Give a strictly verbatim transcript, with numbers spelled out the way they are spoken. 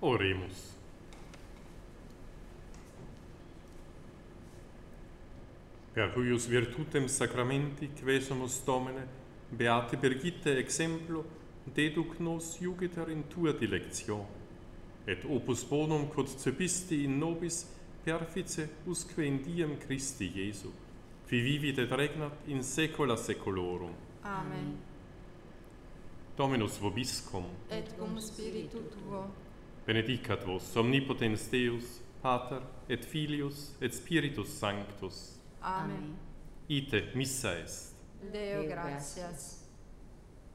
Oremus. Per huius virtutem sacramenti quesumus Domine, beate Brigitte exemplo, deduc nos iugiter in tua dilectio, et opus bonum quod cepisti in nobis perfice usque in diem Christi Jesu, qui vivit et regnat in saecula saeculorum. Amen. Dominus vobiscum, Et cum spiritu tuo, benedicat vos omnipotens Deus, Pater, et Filius, et Spiritus Sanctus. Amen. Ite missa est. Deo gratias.